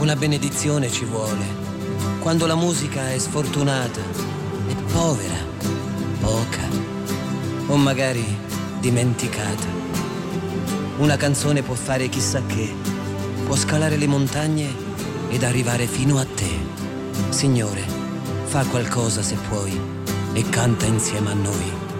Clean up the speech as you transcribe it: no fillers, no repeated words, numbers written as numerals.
Una benedizione ci vuole. Quando la musica è sfortunata, è povera, poca o magari dimenticata. Una canzone può fare chissà che, può scalare le montagne ed arrivare fino a te. Signore, fa qualcosa se puoi e canta insieme a noi.